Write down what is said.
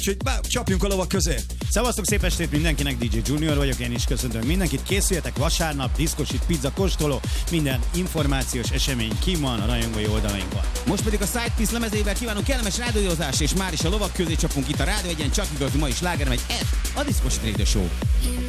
Úgyhogy csapjunk a lovak közé. Szevasztok, szép estét mindenkinek, DJ Junior vagyok, én is köszöntöm mindenkit. Készüljetek, vasárnap, diszkosit, pizza, kóstoló, minden információs esemény ki van a rajongói oldalainkon. Most pedig a Side Piece lemezével kívánunk kellemes rádiózást, és már is a lovak közé csapunk itt a Rádió Egyen, csak igazi mai sláger megy, ez a Diszkos Radio Show.